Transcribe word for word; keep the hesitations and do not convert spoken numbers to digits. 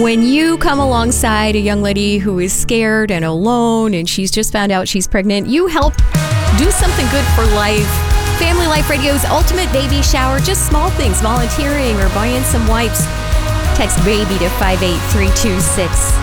When you come alongside a young lady who is scared and alone and she's just found out she's pregnant, you help do something good for life. Family Life Radio's Ultimate Baby Shower, just small things, volunteering or buying some wipes. Text BABY to five eight three two six.